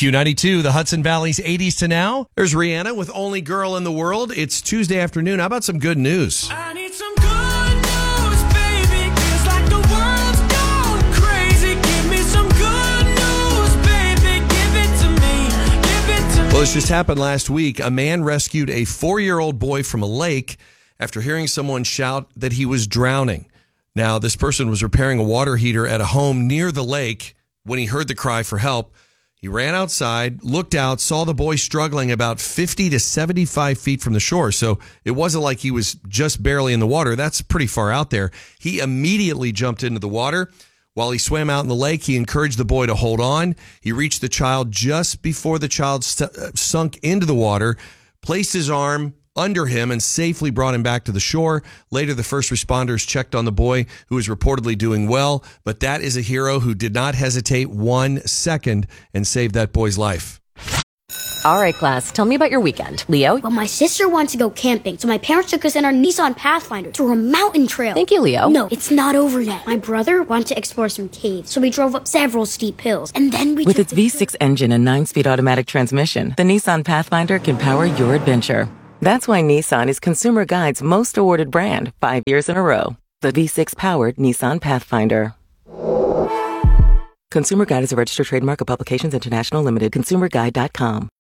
Q92, the Hudson Valley's 80s to now. There's Rihanna with Only Girl in the World. It's Tuesday afternoon. How about some good news? I need some good news, baby. Feels like the world's gone crazy. Give me some good news, baby. Give it to me. Give it to me. Well, this just happened last week. A man rescued a 4-year-old boy from a lake after hearing someone shout that he was drowning. Now, this person was repairing a water heater at a home near the lake when he heard the cry for help. He ran outside, looked out, saw the boy struggling about 50 to 75 feet from the shore. So it wasn't like he was just barely in the water. That's pretty far out there. He immediately jumped into the water. While he swam out in the lake, he encouraged the boy to hold on. He reached the child just before the child sunk into the water, placed his arm under him and safely brought him back to the shore. Later, the first responders checked on the boy, who was reportedly doing well, but that is a hero who did not hesitate 1 second and saved that boy's life. All right, class, tell me about your weekend. Leo? Well, my sister wanted to go camping, so my parents took us in our Nissan Pathfinder through a mountain trail. Thank you, Leo. No, it's not over yet. My brother wanted to explore some caves, so we drove up several steep hills, and then we With its V6 engine and 9-speed automatic transmission, the Nissan Pathfinder can power your adventure. That's why Nissan is Consumer Guide's most awarded brand 5 years in a row. The V6-powered Nissan Pathfinder. Consumer Guide is a registered trademark of Publications International Limited. ConsumerGuide.com.